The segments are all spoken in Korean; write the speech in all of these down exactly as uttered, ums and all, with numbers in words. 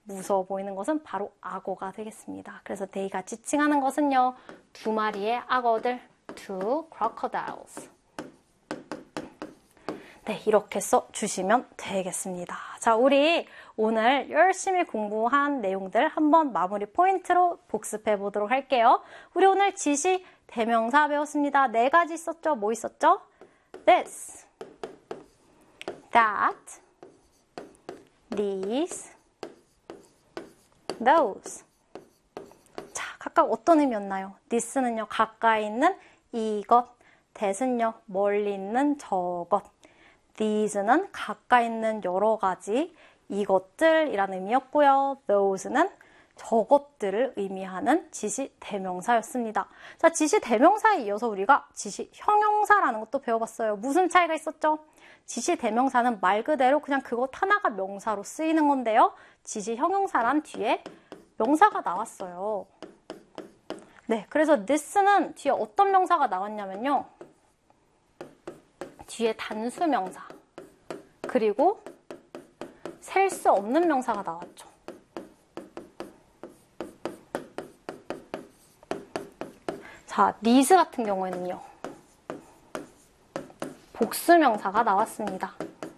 무서워 보이는 것은 바로 악어가 되겠습니다. 그래서 they가 지칭하는 것은요, 두 마리의 악어들, two crocodiles. 네, 이렇게 써주시면 되겠습니다. 자, 우리 오늘 열심히 공부한 내용들 한번 마무리 포인트로 복습해 보도록 할게요. 우리 오늘 지시 대명사 배웠습니다. 네 가지 있었죠? 뭐 있었죠? This, that, these, those. 자, 각각 어떤 의미였나요? this는요, 가까이 있는 이것, that은요, 멀리 있는 저것, these는 가까이 있는 여러 가지 이것들이라는 의미였고요. those는 저것들을 의미하는 지시 대명사였습니다. 자, 지시 대명사에 이어서 우리가 지시 형용사라는 것도 배워봤어요. 무슨 차이가 있었죠? 지시 대명사는 말 그대로 그냥 그것 하나가 명사로 쓰이는 건데요. 지시 형용사란 뒤에 명사가 나왔어요. 네, 그래서 this는 뒤에 어떤 명사가 나왔냐면요. 뒤에 단수 명사, 그리고 셀 수 없는 명사가 나왔죠. 자, these 같은 경우에는요, 복수 명사가 나왔습니다.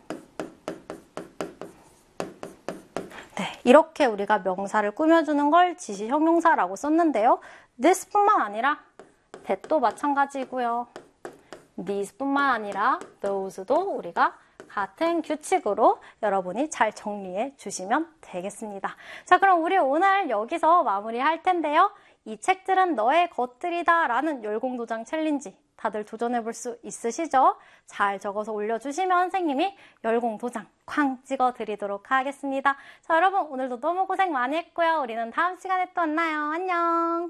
네, 이렇게 우리가 명사를 꾸며주는 걸 지시 형용사라고 썼는데요. this뿐만 아니라 that도 마찬가지고요. these뿐만 아니라 those도 우리가 같은 규칙으로 여러분이 잘 정리해 주시면 되겠습니다. 자, 그럼 우리 오늘 여기서 마무리할 텐데요. 이 책들은 너의 것들이다 라는 열공도장 챌린지 다들 도전해 볼 수 있으시죠? 잘 적어서 올려주시면 선생님이 열공도장 쾅 찍어 드리도록 하겠습니다. 자, 여러분 오늘도 너무 고생 많이 했고요. 우리는 다음 시간에 또 만나요. 안녕.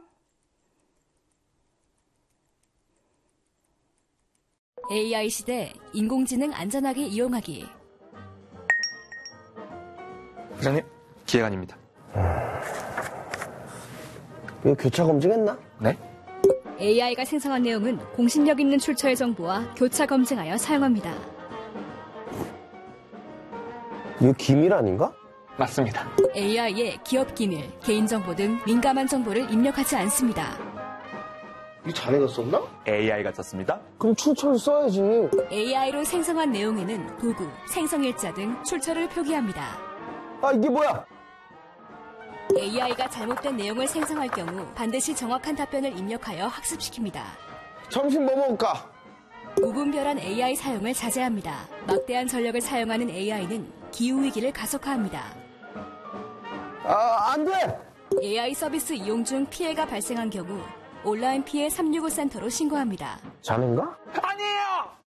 에이아이 시대 인공지능 안전하게 이용하기. 부장님, 기획안입니다. 이거 교차 검증했나? 네? 에이아이가 생성한 내용은 공신력 있는 출처의 정보와 교차 검증하여 사용합니다. 이거 기밀 아닌가? 맞습니다. 에이아이에 기업 기밀, 개인정보 등 민감한 정보를 입력하지 않습니다. 이 자네가 썼나? 에이아이가 썼습니다. 그럼 출처를 써야지. 에이아이로 생성한 내용에는 도구, 생성일자 등 출처를 표기합니다. 아, 이게 뭐야? 에이아이가 잘못된 내용을 생성할 경우 반드시 정확한 답변을 입력하여 학습시킵니다. 점심 뭐 먹을까? 무분별한 에이아이 사용을 자제합니다. 막대한 전력을 사용하는 에이아이는 기후위기를 가속화합니다. 아, 안 돼! 에이아이 서비스 이용 중 피해가 발생한 경우 온라인 피해 삼육오 센터로 신고합니다. 자네인가? 아니에요!